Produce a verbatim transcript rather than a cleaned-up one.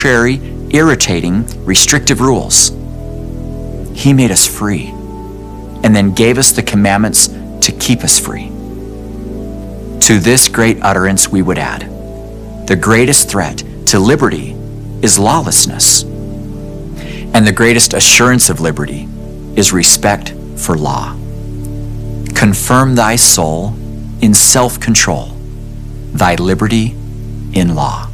arbitrary, irritating, restrictive rules. He made us free and then gave us the commandments to keep us free. To this great utterance we would add, the greatest threat to liberty is lawlessness, and the greatest assurance of liberty is respect for law. Confirm thy soul in self-control, thy liberty in law.